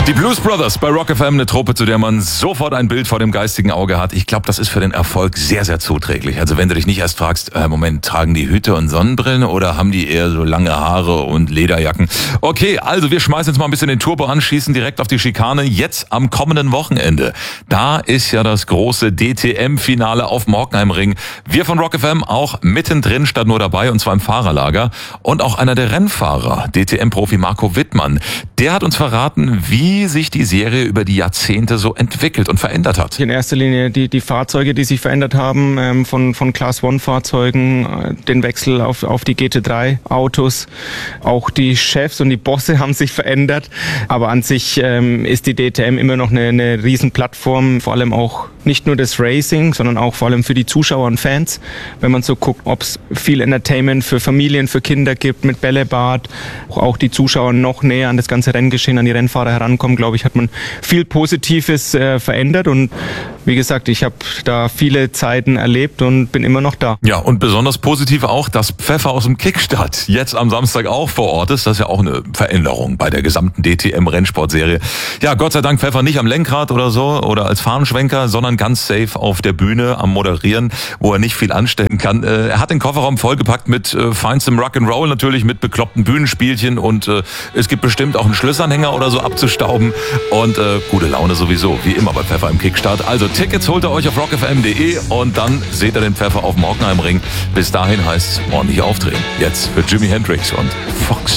Die Blues Brothers bei Rock FM, eine Truppe, zu der man sofort ein Bild vor dem geistigen Auge hat. Ich glaube, das ist für den Erfolg sehr, sehr zuträglich. Also wenn du dich nicht erst fragst, Moment, tragen die Hüte und Sonnenbrillen oder haben die eher so lange Haare und Lederjacken? Okay, also wir schmeißen jetzt mal ein bisschen den Turbo an, schießen direkt auf die Schikane. Jetzt am kommenden Wochenende. Da ist ja das große DTM-Finale auf dem Hockenheimring. Wir von Rock FM auch mittendrin, statt nur dabei, und zwar im Fahrerlager. Und auch einer der Rennfahrer, DTM-Profi Marco Wittmann, der hat uns verraten, wie sich die Serie über die Jahrzehnte so entwickelt und verändert hat. In erster Linie die Fahrzeuge, die sich verändert haben, von Class-1-Fahrzeugen, den Wechsel auf die GT3-Autos. Auch die Chefs und die Bosse haben sich verändert. Aber an sich ist die DTM immer noch eine Riesenplattform, vor allem auch nicht nur das Racing, sondern auch vor allem für die Zuschauer und Fans. Wenn man so guckt, ob es viel Entertainment für Familien, für Kinder gibt mit Bällebad, auch die Zuschauer noch näher an das ganze Renngeschehen, an die Rennfahrer herankommen, glaube ich, hat man viel Positives verändert. Und wie gesagt, ich habe da viele Zeiten erlebt und bin immer noch da. Ja, und besonders positiv auch, dass Pfeffer aus dem Kickstart jetzt am Samstag auch vor Ort ist. Das ist ja auch eine Veränderung bei der gesamten DTM-Rennsportserie. Ja, Gott sei Dank Pfeffer nicht am Lenkrad oder so oder als Fahnenschwenker, sondern ganz safe auf der Bühne am Moderieren, wo er nicht viel anstellen kann. Er hat den Kofferraum vollgepackt mit feinstem Rock'n'Roll, natürlich mit bekloppten Bühnenspielchen, und es gibt bestimmt auch einen Schlüsselanhänger oder so abzustauben und gute Laune sowieso, wie immer bei Pfeffer im Kickstart. Also Tickets holt ihr euch auf rockfm.de und dann seht ihr den Pfeffer auf dem Hockenheimring. Bis dahin heißt es ordentlich aufdrehen. Jetzt für Jimi Hendrix und Fox.